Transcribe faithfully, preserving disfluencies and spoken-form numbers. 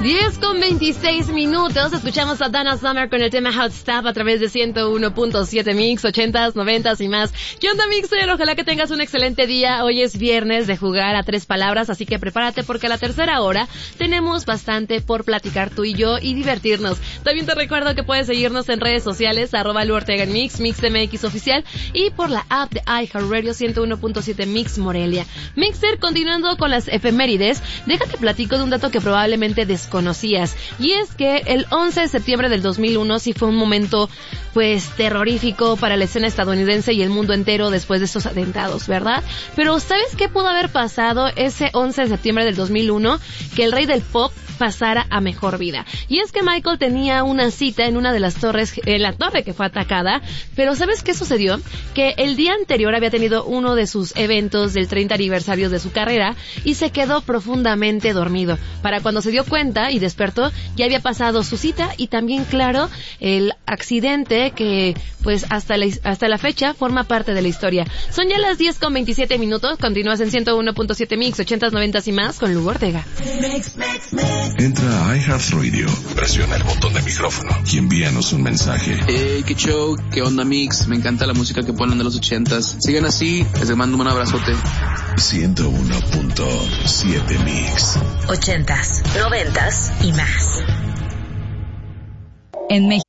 diez con veintiséis minutos, escuchamos a Donna Summer con el tema Hot Stuff a través de ciento uno punto siete Mix, ochentas, noventas y más. ¿Qué onda, Mixer? Ojalá que tengas un excelente día. Hoy es viernes de jugar a tres palabras, así que prepárate porque a la tercera hora tenemos bastante por platicar tú y yo y divertirnos. También te recuerdo que puedes seguirnos en redes sociales, arroba Lu Ortega en Mix, Mix M X Oficial y por la app de iHeartRadio ciento uno punto siete Mix Morelia. Mixer, continuando con las efemérides, déjate platico de un dato que probablemente desconocías, y es que el once de septiembre del dos mil uno sí fue un momento pues terrorífico para la escena estadounidense y el mundo entero después de estos atentados, ¿verdad? Pero ¿sabes qué pudo haber pasado ese once de septiembre del dos mil uno? Que el rey del pop pasara a mejor vida. Y es que Michael tenía una cita en una de las torres, en la torre que fue atacada, pero ¿sabes qué sucedió? Que el día anterior había tenido uno de sus eventos del treinta aniversario de su carrera y se quedó profundamente dormido. Para cuando se dio cuenta y despertó, ya había pasado su cita y también, claro, el accidente que pues hasta la, hasta la fecha forma parte de la historia. Son ya las diez con veintisiete minutos, continúas en ciento uno punto siete Mix, ochentas, noventas y más con Lu Ortega. Mix, mix, mix. Entra a iHeartRadio, presiona el botón de micrófono y envíanos un mensaje. Hey, qué show, qué onda, Mix, me encanta la música que ponen de los ochentas. Sigan así, les mando un abrazote. ciento uno punto siete Mix. Ochentas, noventas y más. En México